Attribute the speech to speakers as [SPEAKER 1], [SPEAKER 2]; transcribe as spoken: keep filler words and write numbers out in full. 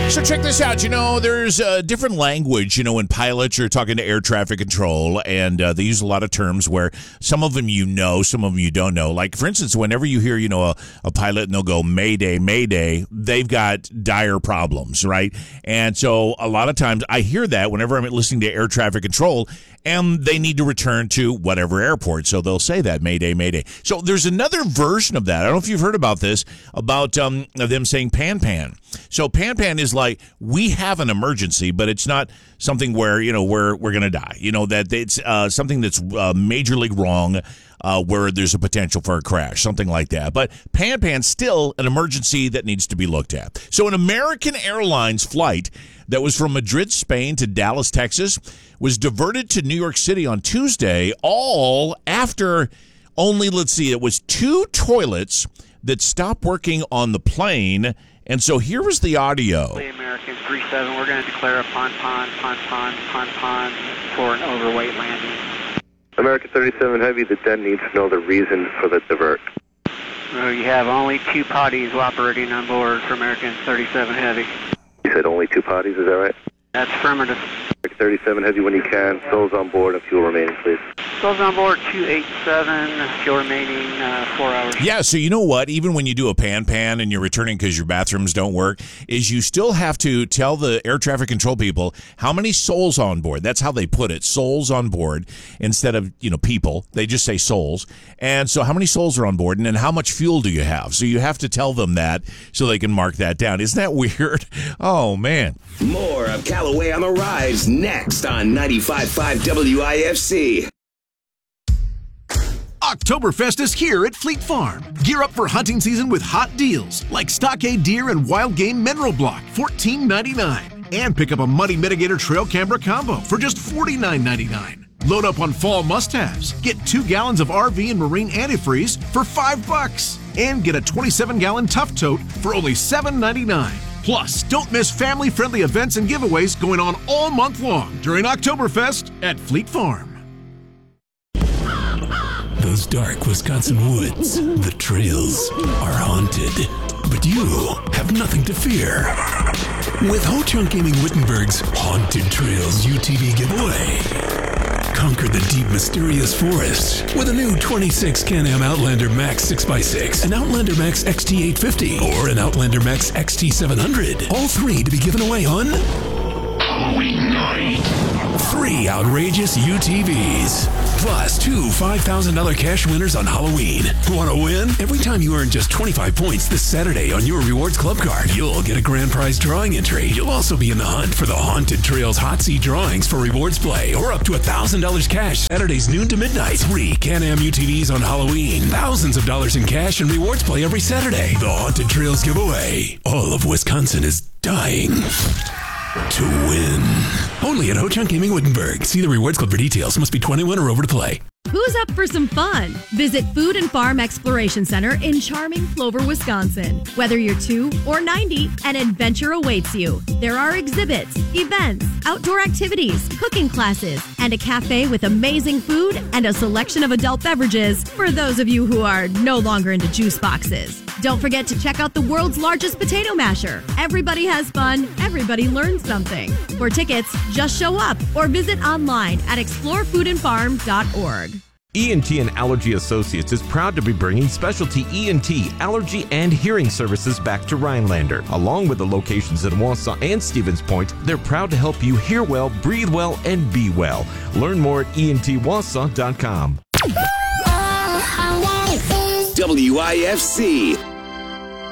[SPEAKER 1] So check this out. You know, there's a different language, you know, when pilots are talking to air traffic control, and uh, they use a lot of terms where some of them you know, some of them you don't know. Like, for instance, whenever you hear, you know, a, a pilot and they'll go, Mayday, Mayday, they've got dire problems, right? And so a lot of times I hear that whenever I'm listening to air traffic control, and they need to return to whatever airport. So they'll say that, Mayday, Mayday. So there's another version of that. I don't know if you've heard about this, about um, them saying Pan Pan. So Pan Pan is like, we have an emergency, but it's not something where, you know, we're, we're going to die. You know, that it's uh, something that's uh, majorly wrong, uh, where there's a potential for a crash, something like that. But Pan Pan's still an emergency that needs to be looked at. So an American Airlines flight that was from Madrid, Spain to Dallas, Texas, was diverted to New York City on Tuesday, all after only, let's see, it was two toilets that stopped working on the plane. And so here was the audio.
[SPEAKER 2] American three seven, we're going to declare a pon pon pon pon pon pon for an overweight landing.
[SPEAKER 3] American thirty-seven Heavy, the den needs to know the reason for the divert.
[SPEAKER 2] Uh, you have only two potties operating on board for American thirty-seven Heavy.
[SPEAKER 3] You said only two potties, is that right?
[SPEAKER 2] That's affirmative.
[SPEAKER 3] thirty-seven Heavy, when you can, souls on board and fuel remaining, please.
[SPEAKER 2] Souls on board, two eighty-seven, fuel remaining, uh, four hours.
[SPEAKER 1] Yeah, so you know what? Even when you do a Pan Pan and you're returning because your bathrooms don't work, is you still have to tell the air traffic control people how many souls on board. That's how they put it, souls on board, instead of, you know, people. They just say souls. And so how many souls are on board, and then how much fuel do you have? So you have to tell them that so they can mark that down. Isn't that weird? Oh, man.
[SPEAKER 4] More of Callaway on the Rise next on ninety-five point five W I F C.
[SPEAKER 5] Oktoberfest is here at Fleet Farm. Gear up for hunting season with hot deals like Stockade Deer and Wild Game Mineral Block, fourteen ninety-nine. And pick up a Muddy Mitigator Trail Camera Combo for just forty-nine ninety-nine. Load up on fall must-haves. Get two gallons of R V and marine antifreeze for five bucks. And get a twenty-seven gallon Tough Tote for only seven ninety-nine. Plus, don't miss family-friendly events and giveaways going on all month long during Oktoberfest at Fleet Farm.
[SPEAKER 6] Those dark Wisconsin woods, the trails are haunted, but you have nothing to fear. With Ho-Chunk Gaming Wittenberg's Haunted Trails U T V giveaway, conquer the deep, mysterious forest with a new twenty-six Can-Am Outlander Max six by six, an Outlander Max X T eight fifty, or an Outlander Max X T seven hundred. All three to be given away on Halloween night. Three outrageous U T Vs, plus two five thousand dollars cash winners on Halloween. Want to win? Every time you earn just twenty-five points this Saturday on your Rewards Club card, you'll get a grand prize drawing entry. You'll also be in the hunt for the Haunted Trails Hot Seat drawings for rewards play, or up to one thousand dollars cash Saturdays noon to midnight. Three Can-Am U T Vs on Halloween. Thousands of dollars in cash and rewards play every Saturday. The Haunted Trails giveaway. All of Wisconsin is dying to win. Only at Ho-Chunk Gaming Wittenberg. See the Rewards Club for details. Must be twenty-one or over to play.
[SPEAKER 7] Who's up for some fun? Visit Food and Farm Exploration Center in charming Plover, Wisconsin. Whether you're two or ninety, an adventure awaits you. There are exhibits, events, outdoor activities, cooking classes, and a cafe with amazing food and a selection of adult beverages for those of you who are no longer into juice boxes. Don't forget to check out the world's largest potato masher. Everybody has fun. Everybody learns something. For tickets, just show up or visit online at explore food and farm dot org.
[SPEAKER 8] E N T and Allergy Associates is proud to be bringing specialty E N T, allergy, and hearing services back to Rhinelander. Along with the locations in Wausau and Stevens Point, they're proud to help you hear well, breathe well, and be well. Learn more at E N T wausau dot com.
[SPEAKER 4] W I F C.